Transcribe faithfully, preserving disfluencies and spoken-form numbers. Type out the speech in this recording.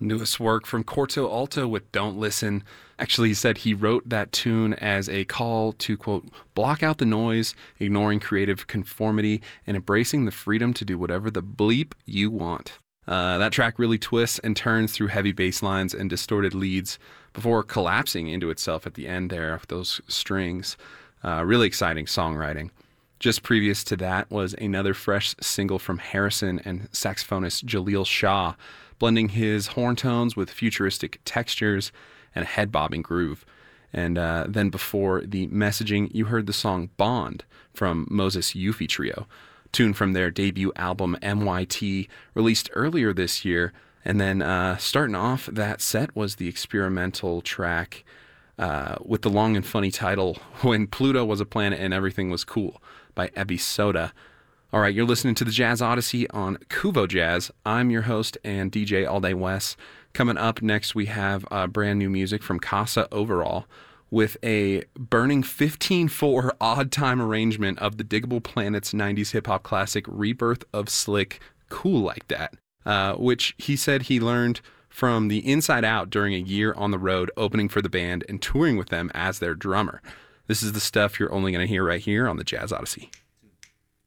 Newest work from Corto Alto with Don't Listen. Actually, he said he wrote that tune as a call to, quote, block out the noise, ignoring creative conformity, and embracing the freedom to do whatever the bleep you want. Uh, that track really twists and turns through heavy bass lines and distorted leads before collapsing into itself at the end there of those strings. Uh, really exciting songwriting. Just previous to that was another fresh single from Harrison and saxophonist Jaleel Shah, blending his horn tones with futuristic textures and a head-bobbing groove. And uh, then before the messaging, you heard the song Bond from Moses Yuffie Trio, tune from their debut album M Y T, released earlier this year. And then uh, starting off that set was the experimental track uh, with the long and funny title, When Pluto Was a Planet and Everything Was Cool, by Ebby Soda. All right, you're listening to the Jazz Odyssey on Kuvo Jazz. I'm your host and D J All Day Wes. Coming up next, we have uh, brand new music from Casa Overall with a burning fifteen four odd time arrangement of the Diggable Planets nineties hip-hop classic Rebirth of Slick, Cool Like That, uh, which he said he learned from the inside out during a year on the road opening for the band and touring with them as their drummer. This is the stuff you're only going to hear right here on the Jazz Odyssey.